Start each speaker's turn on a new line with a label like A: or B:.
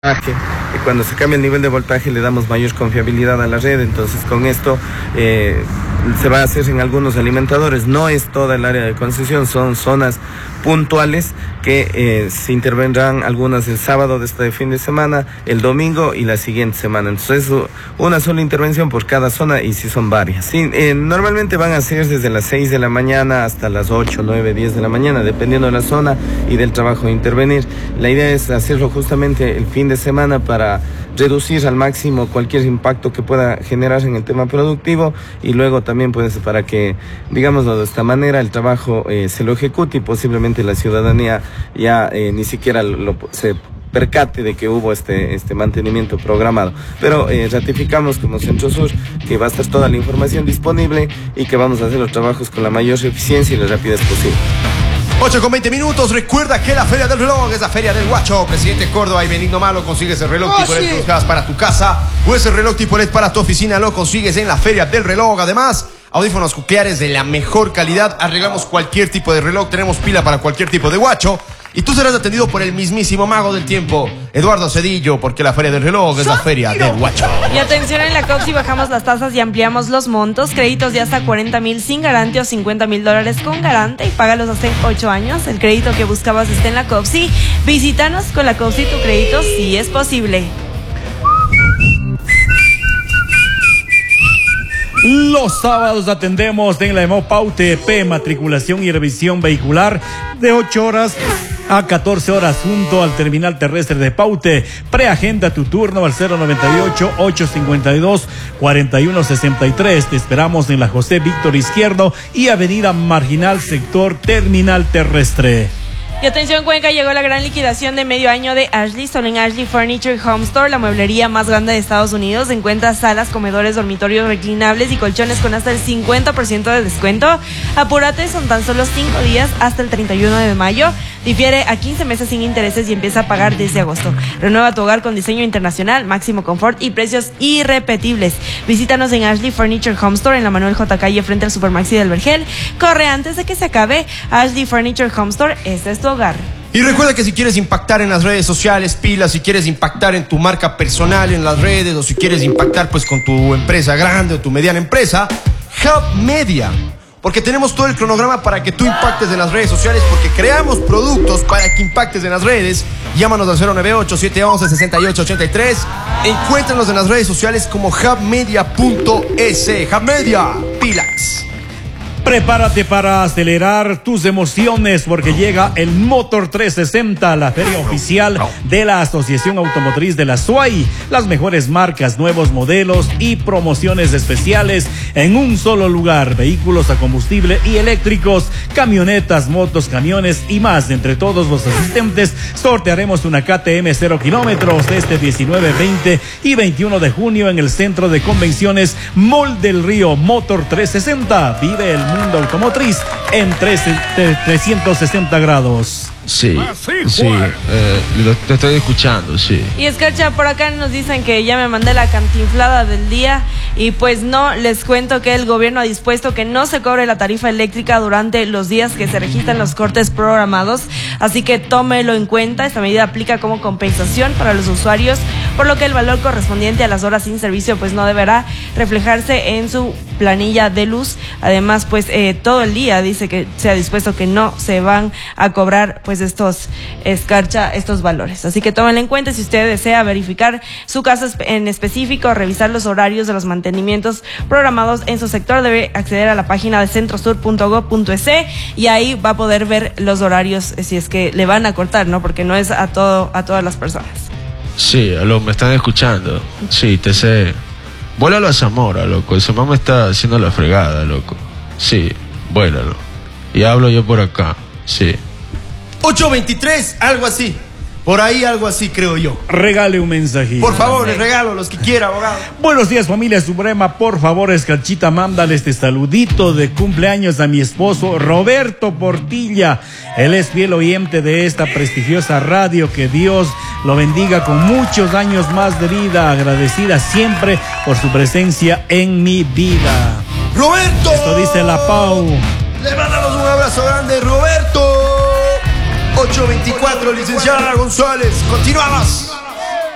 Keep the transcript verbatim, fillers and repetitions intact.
A: Y cuando se cambia el nivel de voltaje le damos mayor confiabilidad a la red. Entonces con esto eh, se va a hacer en algunos alimentadores. No es toda el área de concesión, son zonas puntuales que eh, se intervendrán, algunas el sábado de este fin de semana, el domingo y la siguiente semana. Entonces una sola intervención por cada zona, y si son varias. Sí, eh, normalmente van a ser desde las seis de la mañana hasta las ocho, nueve, diez de la mañana, dependiendo de la zona y del trabajo de intervenir. La idea es hacerlo justamente el fin de semana para reducir al máximo cualquier impacto que pueda generar en el tema productivo, y luego también puede ser para que, digámoslo de esta manera, el trabajo eh, se lo ejecute y posiblemente la ciudadanía ya eh, ni siquiera lo, se percate de que hubo este, este mantenimiento programado. Pero eh, ratificamos como Centro Sur que va a estar toda la información disponible y que vamos a hacer los trabajos con la mayor eficiencia y la rapidez posible.
B: ocho con veinte minutos. Recuerda que la Feria del Reloj es la Feria del Guacho. Presidente Córdoba y Benigno Malo, consigues el reloj
C: oh,
B: tipo L E D
C: sí.
B: que buscabas para tu casa, o ese reloj tipo L E D para tu oficina, lo consigues en la Feria del Reloj. Además, audífonos cocleares de la mejor calidad. Arreglamos cualquier tipo de reloj, tenemos pila para cualquier tipo de guacho. Y tú serás atendido por el mismísimo mago del tiempo, Eduardo Cedillo, porque la Feria del Reloj es la Feria del Guacho.
D: Y atención, en la Coxi bajamos las tasas y ampliamos los montos. Créditos de hasta cuarenta mil sin garante o cincuenta mil dólares con garante, y págalos hasta ocho años. El crédito que buscabas está en la Coxi. Visítanos. Con la Coxi tu crédito sí es posible.
E: Los sábados atendemos en la EMOPA U T P, matriculación y revisión vehicular de ocho horas a catorce horas junto al terminal terrestre de Paute. Preagenda tu turno al cero noventa y ocho, ochocientos cincuenta y dos, cuarenta y uno sesenta y tres. Te esperamos en la José Víctor Izquierdo y Avenida Marginal, sector terminal terrestre.
D: Y atención, Cuenca, llegó la gran liquidación de medio año de Ashley. Solo en Ashley Furniture Home Store, la mueblería más grande de Estados Unidos, encuentras salas, comedores, dormitorios reclinables y colchones con hasta el cincuenta por ciento de descuento. Apúrate, son tan solo cinco días hasta el treinta y uno de mayo. Difiere a quince meses sin intereses y empieza a pagar desde agosto. Renueva tu hogar con diseño internacional, máximo confort y precios irrepetibles. Visítanos en Ashley Furniture Home Store en la Manuel J. Calle frente al Supermaxi del Vergel. Corre antes de que se acabe. Ashley Furniture Home Store, este es tu hogar.
B: Y recuerda que si quieres impactar en las redes sociales, pilas, si quieres impactar en tu marca personal en las redes, o si quieres impactar pues con tu empresa grande o tu mediana empresa, Hub Media. Porque tenemos todo el cronograma para que tú impactes en las redes sociales, porque creamos productos para que impactes en las redes. Llámanos al cero nueve ocho, siete uno uno, seis ocho ocho tres. Encuéntranos en las redes sociales como hubmedia punto es. Hub Media, pilas.
E: Prepárate para acelerar tus emociones, porque llega el Motor trescientos sesenta, la feria oficial de la Asociación Automotriz de la S U A Y. Las mejores marcas, nuevos modelos y promociones especiales en un solo lugar. Vehículos a combustible y eléctricos, camionetas, motos, camiones y más. Entre todos los asistentes sortearemos una K T M cero kilómetros este diecinueve, veinte y veintiuno de junio en el Centro de Convenciones Mall del Río. Motor trescientos sesenta, vive el mundo automotriz en trescientos sesenta grados.
C: Sí, sí, eh, lo, te estoy escuchando, sí.
D: Y Escarcha, por acá nos dicen que ya me mandé la cantinflada del día, y pues no, les cuento que el gobierno ha dispuesto que no se cobre la tarifa eléctrica durante los días que se registran los cortes programados, así que tómelo en cuenta. Esta medida aplica como compensación para los usuarios, por lo que el valor correspondiente a las horas sin servicio pues no deberá reflejarse en su planilla de luz. Además, pues eh, todo el día dice que se ha dispuesto que no se van a cobrar pues estos, Escarcha, estos valores. Así que tómenlo en cuenta. Si usted desea verificar su caso en específico, revisar los horarios de los mantenimientos programados en su sector, debe acceder a la página de centrosur punto gob punto es, y ahí va a poder ver los horarios, si es que le van a cortar, ¿no? Porque no es a todo, a todas las personas.
C: Sí, aló, me están escuchando. Sí, te sé. Vuélalo a Zamora, loco. Ese mamá está haciendo la fregada, loco. Sí, vuélalo. Y hablo yo por acá. Sí.
B: ocho veintitrés, algo así. Por ahí algo así, creo yo.
E: Regale un mensajito.
B: Por favor, les regalo los que quiera, abogado.
E: Buenos días, familia Suprema. Por favor, Escarchita, mándale este saludito de cumpleaños a mi esposo Roberto Portilla. Él es fiel oyente de esta prestigiosa radio. Que Dios lo bendiga con muchos años más de vida. Agradecida siempre por su presencia en mi vida.
B: ¡Roberto!
E: Esto dice la Pau.
B: Le mandamos un abrazo grande, Roberto. ocho veinticuatro, licenciada González. Continuamos.